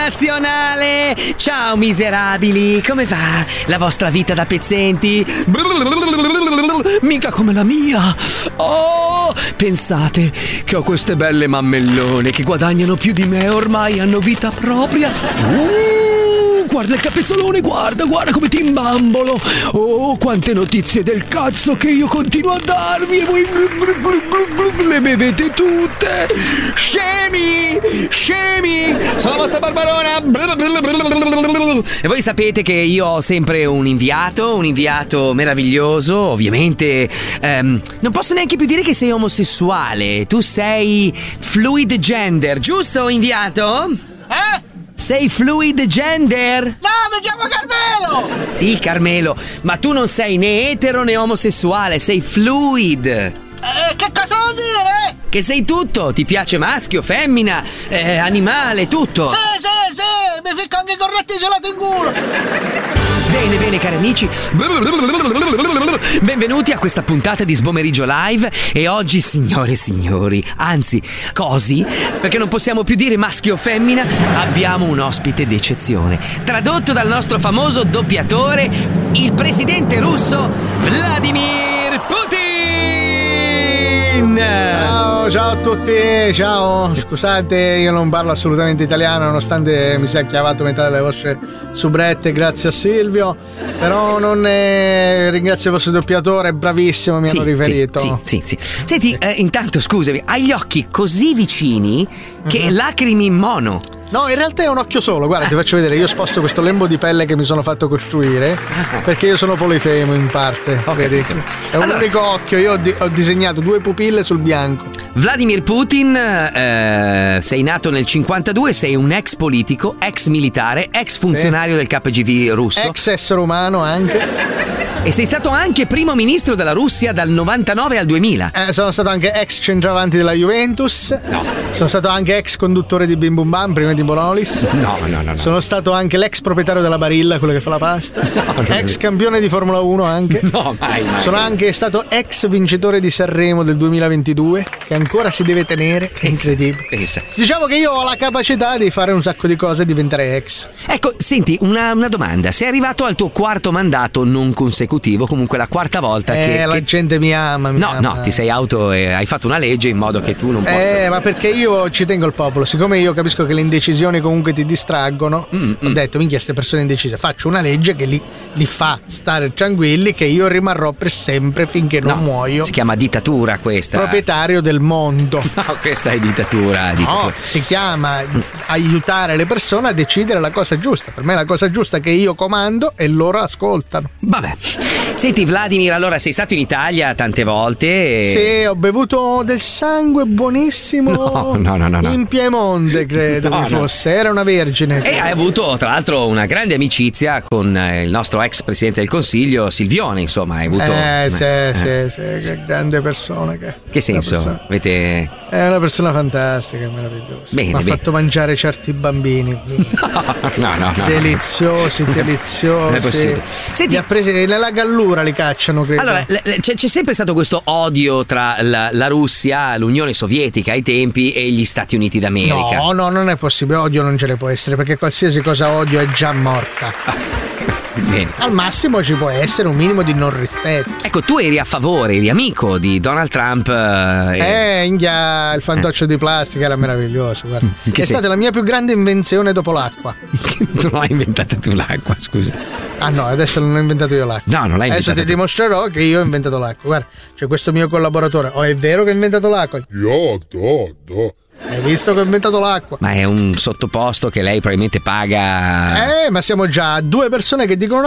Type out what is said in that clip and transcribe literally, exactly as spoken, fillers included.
nazionale! Ciao miserabili, come va la vostra vita da pezzenti? Mica come la mia! Oh, pensate che ho queste belle mammellone che guadagnano più di me, ormai hanno vita propria. Uh, guarda il capezzolone, guarda, guarda come ti imbambolo. Oh, quante notizie del cazzo che io continuo a darvi e voi le bevete tutte. Scemi, scemi, sono la vostra Barbarona. E voi sapete che io ho sempre un inviato, un inviato meraviglioso, ovviamente. ehm, non posso neanche più dire che sei omosessuale. Tu sei fluid gender, giusto, inviato? Eh? Sei fluid gender? No, mi chiamo Carmelo! Sì, Carmelo, ma tu non sei né etero né omosessuale, sei fluid. Eh, che cosa vuol dire? Che sei tutto, ti piace maschio, femmina, eh, animale, tutto. Sì, sì, sì, mi ficco anche i corretti gelati in culo. Bene, bene, cari amici. Benvenuti a questa puntata di Sbomeriggio Live. E oggi, signore e signori, anzi, cosi, perché non possiamo più dire maschio o femmina, abbiamo un ospite d'eccezione. Tradotto dal nostro famoso doppiatore, il presidente russo Vladimir Putin. Ciao, ciao a tutti, ciao. Scusate, io non parlo assolutamente italiano, nonostante mi sia chiavato metà delle vostre subrette, grazie a Silvio. Però non eh, ringrazio il vostro doppiatore, bravissimo, mi sì, hanno riferito. Sì, sì, sì, sì. Senti, eh, intanto scusami, hai gli occhi così vicini che uh-huh. lacrimi in mono. No, in realtà è un occhio solo, guarda, ti faccio vedere, io sposto questo lembo di pelle che mi sono fatto costruire perché io sono polifemo in parte, okay, vedi? È un allora, unico occhio, io ho, di- ho disegnato due pupille sul bianco. Vladimir Putin, eh, sei nato nel cinquantadue, sei un ex politico, ex militare, ex funzionario sì. del K G B russo. Ex essere umano anche. E sei stato anche primo ministro della Russia dal novantanove al duemila. Eh, sono stato anche ex centravanti della Juventus. No. Sono stato anche ex conduttore di Bim Bum Bam prima di Bonolis. No, no, no, no. Sono stato anche l'ex proprietario della Barilla, quello che fa la pasta. No, no, ex campione di Formula uno anche. No, mai, mai. Sono anche stato ex vincitore di Sanremo del duemilaventidue, che ancora si deve tenere. Pensa, pensa. Diciamo che io ho la capacità di fare un sacco di cose e diventare ex. Ecco, senti, una, una domanda. Sei arrivato al tuo quarto mandato non consecutivo, comunque la quarta volta eh, che... la che... gente mi ama, mi No, ama. no, ti sei auto e hai fatto una legge in modo che tu non possa... Eh, ma perché io ci tengo al popolo. Siccome io capisco che le indecisioni comunque ti distraggono, mm, ho mm. detto, minchia, queste persone indecise, faccio una legge che li, li fa stare tranquilli, che io rimarrò per sempre finché non no, muoio. Si chiama dittatura questa. Proprietario del mondo. No, questa è dittatura, dittatura. No, si chiama aiutare le persone a decidere la cosa giusta. Per me la cosa giusta è che io comando e loro ascoltano. Vabbè. Senti Vladimir, allora sei stato in Italia tante volte e... Sì, ho bevuto del sangue buonissimo. No, no, no, no, no. In Piemonte credo no, che fosse, no. Era una vergine. E hai avuto tra l'altro una grande amicizia con il nostro ex presidente del Consiglio Silvione, insomma, hai avuto... Eh, sì, eh, sì, eh, sì, sì, che grande persona che... Che senso? Avete... È una persona fantastica, meravigliosa. Bene, mi ha bene. fatto mangiare certi bambini. No, no, no, no. Deliziosi, deliziosi. Senti, li ha presi nella gallura, li cacciano, credo. Allora, c'è, c'è sempre stato questo odio tra la, la Russia, l'Unione Sovietica ai tempi e gli Stati Uniti d'America. No, no, non è possibile, odio non ce ne può essere, perché qualsiasi cosa odio è già morta. Ah. Bene. Al massimo ci può essere un minimo di non rispetto. Ecco, tu eri a favore, eri amico di Donald Trump. Eh, eh inghia, il fantoccio eh. di plastica era meraviglioso, guarda. È senso? Stata la mia più grande invenzione dopo l'acqua. Non l'hai inventata tu l'acqua, scusa. Ah no, adesso non ho inventato io l'acqua. No, non l'hai inventata. Adesso ti tu. dimostrerò che io ho inventato l'acqua. Guarda, c'è questo mio collaboratore. Oh, è vero che ho inventato l'acqua? Io, do, do. Hai visto che ho inventato l'acqua? Ma è un sottoposto che lei probabilmente paga. Eh, ma siamo già due persone che dicono